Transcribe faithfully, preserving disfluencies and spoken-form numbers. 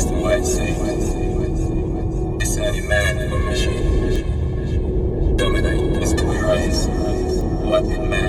As the white say, it's a man for mission. Dominate is to rise. What in man?